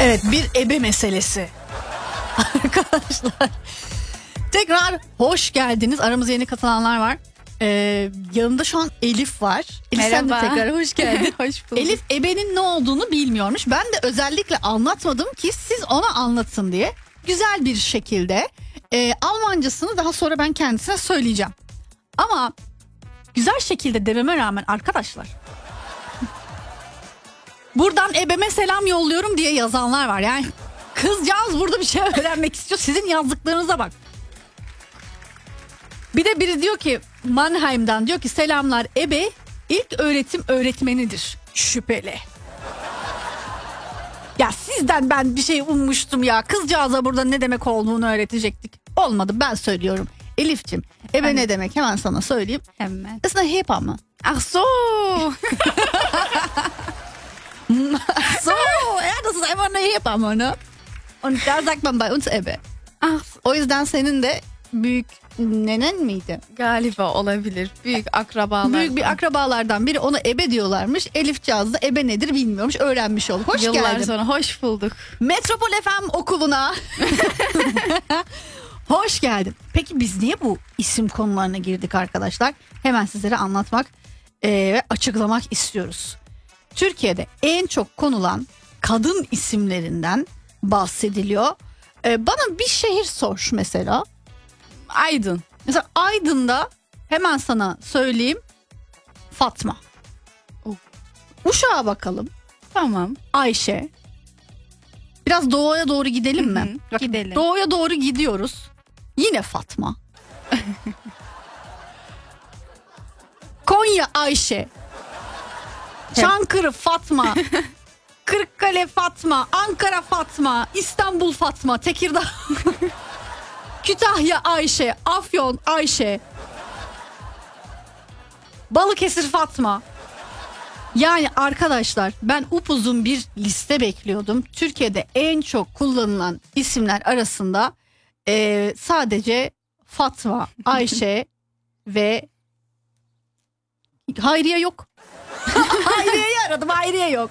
Evet, bir ebe meselesi. Arkadaşlar tekrar hoş geldiniz. Aramıza yeni katılanlar var. Yanımda şu an Elif var. Elif, sen de tekrar hoş geldin. Hoş bulduk. Elif ebenin ne olduğunu bilmiyormuş. Ben de özellikle anlatmadım ki siz ona anlatın diye. Güzel bir şekilde Almancasını daha sonra ben kendisine söyleyeceğim. Ama güzel şekilde dememe rağmen arkadaşlar, buradan ebeme selam yolluyorum diye yazanlar var. Yani kızcağız burada bir şey öğrenmek istiyor. Sizin yazdıklarınıza bak. Bir de biri diyor ki Mannheim'dan, diyor ki selamlar, ebe ilk öğretim öğretmenidir. Şüpheli. Ya sizden ben bir şey ummuştum ya. Kızcağıza burada ne demek olduğunu öğretecektik. Olmadı, ben söylüyorum. Elif'ciğim, ebe ne demek hemen sana söyleyeyim. Hemen. Ist eine Hebamme. Ach so. So, ja, das ist einfach eine Hebamme, ne? Und da sagt man bei uns ebe. Ach, O yüzden senin de büyük nenen miydi? galiba olabilir. Büyük akrabalar. Büyük bir akrabalardan biri ona ebe diyorlarmış. Elifcağız da ebe nedir bilmiyormuş. Öğrenmiş olduk. Hoş Yıllar geldin. sonra hoş bulduk. Metropol FM okuluna. Hoş geldin. Peki biz niye bu isim konularına girdik arkadaşlar? Hemen sizlere anlatmak ve açıklamak istiyoruz. Türkiye'de en çok konulan kadın isimlerinden bahsediliyor. Bana bir şehir sor mesela. Aydın. Mesela Aydın'da hemen sana söyleyeyim, Fatma. Uşak'a bakalım. Tamam. Ayşe. Biraz doğuya doğru gidelim mi? Hı hı, Bakın, gidelim. Doğuya doğru gidiyoruz. Yine Fatma. Konya Ayşe. Çankırı Fatma. Kırıkkale Fatma. Ankara Fatma. İstanbul Fatma. Tekirdağ. Kütahya Ayşe. Afyon Ayşe. Balıkesir Fatma. Yani arkadaşlar, ben upuzun bir liste bekliyordum. Türkiye'de en çok kullanılan isimler arasında sadece Fatma, Ayşe ve Hayriye yok. Hayriye'yi aradım, Hayriye yok.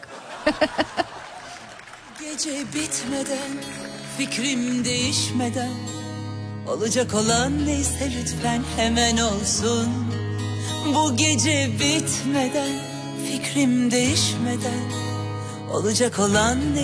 Gece bitmeden, fikrim değişmeden, olacak olan neyse lütfen hemen olsun. Bu gece bitmeden, fikrim değişmeden, olacak olan neyse.